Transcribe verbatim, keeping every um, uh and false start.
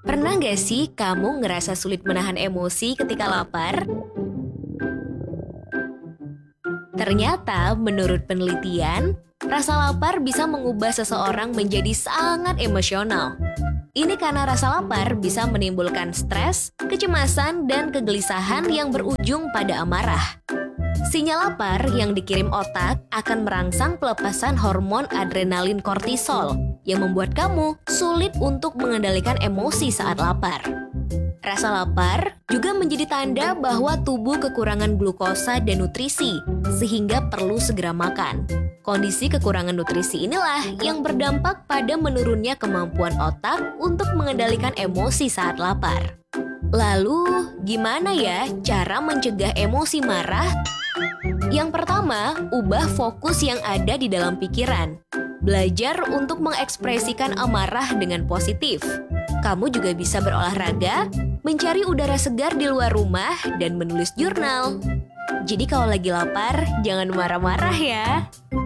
Pernah nggak sih kamu ngerasa sulit menahan emosi ketika lapar? Ternyata, menurut penelitian, rasa lapar bisa mengubah seseorang menjadi sangat emosional. Ini karena rasa lapar bisa menimbulkan stres, kecemasan, dan kegelisahan yang berujung pada amarah. Sinyal lapar yang dikirim otak akan merangsang pelepasan hormon adrenalin kortisol yang membuat kamu sulit untuk mengendalikan emosi saat lapar. Rasa lapar juga menjadi tanda bahwa tubuh kekurangan glukosa dan nutrisi, sehingga perlu segera makan. Kondisi kekurangan nutrisi inilah yang berdampak pada menurunnya kemampuan otak untuk mengendalikan emosi saat lapar. Lalu, gimana ya cara mencegah emosi marah? Yang pertama, ubah fokus yang ada di dalam pikiran. Belajar untuk mengekspresikan amarah dengan positif. Kamu juga bisa berolahraga, mencari udara segar di luar rumah, dan menulis jurnal. Jadi kalau lagi lapar, jangan marah-marah ya.